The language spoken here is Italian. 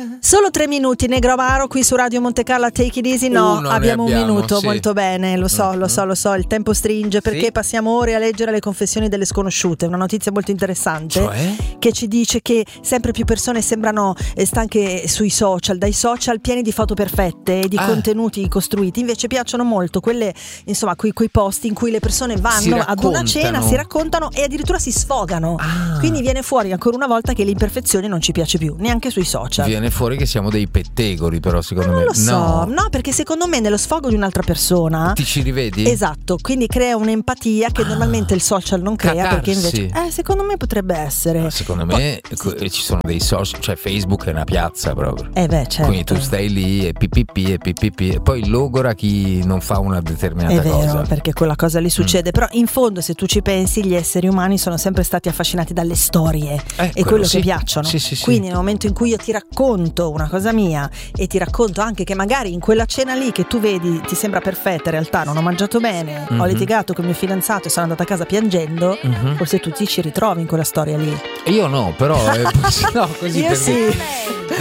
Solo 3 minuti, Negro Amaro qui su Radio Monte Carlo, Take It Easy. No, abbiamo un minuto, sì. Molto bene, lo so, il tempo stringe perché sì. Passiamo ore a leggere le confessioni delle sconosciute. Una notizia molto interessante, cioè? Che ci dice che sempre più persone sembrano stanche sui social, dai social pieni di foto perfette e di contenuti costruiti. Invece piacciono molto quelle, insomma, quei posti in cui le persone vanno ad una cena, si raccontano e addirittura si sfogano. Quindi viene fuori ancora una volta che l'imperfezione non ci piace più, neanche sui social. Viene fuori che siamo dei pettegoli, però secondo me non lo so, no, perché secondo me nello sfogo di un'altra persona ti ci rivedi? Esatto, quindi crea un'empatia che normalmente il social non crea. Catarsi. Perché invece secondo me potrebbe essere. No, secondo me ci sono dei social, cioè Facebook è una piazza proprio. Certo. Quindi tu stai lì e ppp e poi logora chi non fa una determinata cosa. È vero, perché quella cosa lì succede, però in fondo se tu ci pensi gli esseri umani sono sempre stati affascinati dalle storie e quello che piacciono. Sì. Quindi nel momento in cui io ti racconto una cosa mia e ti racconto anche che magari in quella cena lì che tu vedi ti sembra perfetta, in realtà non ho mangiato bene, ho litigato con mio fidanzato e sono andata a casa piangendo, forse tu ti ci ritrovi in quella storia lì. Io no, però no, così io per sì. dire.